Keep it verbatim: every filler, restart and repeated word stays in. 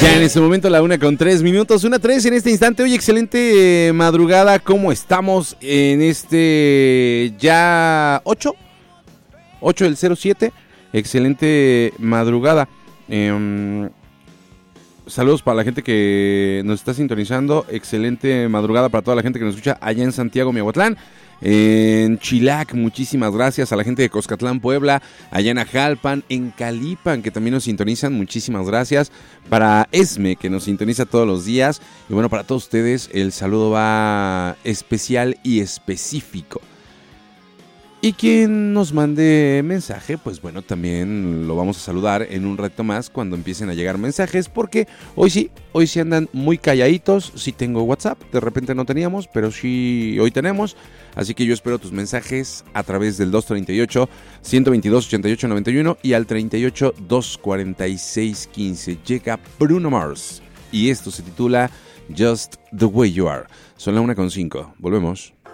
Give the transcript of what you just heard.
Ya en este momento la una con tres minutos, una tres en este instante. Oye, excelente eh, madrugada. ¿Cómo estamos en este ya ocho? ocho del cero siete. Excelente madrugada. Eh, saludos para la gente que nos está sintonizando. Excelente madrugada para toda la gente que nos escucha allá en Santiago, Miahuatlán. En Chilac, muchísimas gracias a la gente de Coscatlán, Puebla, allá en Ajalpan, en Calipan, que también nos sintonizan, muchísimas gracias. Para Esme, que nos sintoniza todos los días. Y bueno, para todos ustedes, el saludo va especial y específico. Y quien nos mande mensaje, pues bueno, también lo vamos a saludar en un rato más cuando empiecen a llegar mensajes, porque hoy sí, hoy sí andan muy calladitos. Sí tengo WhatsApp, de repente no teníamos, pero sí hoy tenemos. Así que yo espero tus mensajes a través del dos treinta y ocho, ciento veintidós, ochenta y ocho noventa y uno y al treinta y ocho, doscientos cuarenta y seis quince. Llega Bruno Mars y esto se titula Just the Way You Are. Son la una con cinco. Volvemos.